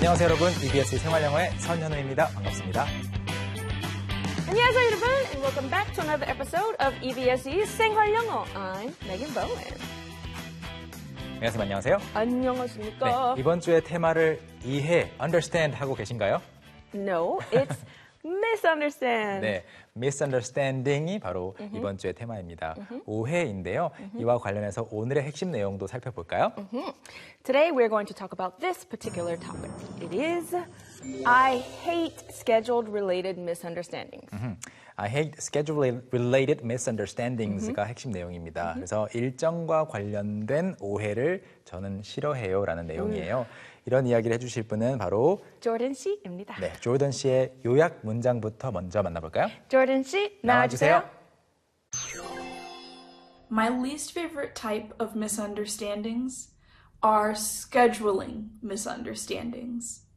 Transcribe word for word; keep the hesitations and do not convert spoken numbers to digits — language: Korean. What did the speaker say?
안녕하세요 여러분, 이비에스 생활영어의 선현우입니다. 반갑습니다. 안녕하세요 여러분, and welcome back to another episode of 이비에스의 생활영어. I'm Megan Bowen. 안녕하세요. 안녕하세요. 안녕하십니까? 네, 이번 주의 테마를 이해, understand 하고 계신가요? No, it's misunderstand. 네, misunderstanding이 바로 mm-hmm. 이번 주의 테마입니다. Mm-hmm. 오해인데요. Mm-hmm. 이와 관련해서 오늘의 핵심 내용도 살펴볼까요? Mm-hmm. Today we're going to talk about this particular topic. It is I hate scheduled related misunderstandings. Mm-hmm. I hate schedule-related misunderstandings가 mm-hmm. 핵심 내용입니다. Mm-hmm. 그래서 일정과 관련된 오해를 저는 싫어해요라는 내용이에요. Mm. 이런 이야기를 해주실 분은 바로 조던 씨입니다. 네, 조던 씨의 요약 문장부터 먼저 만나볼까요? 조던 씨, 나와주세요. My least favorite type of misunderstandings are scheduling misunderstandings.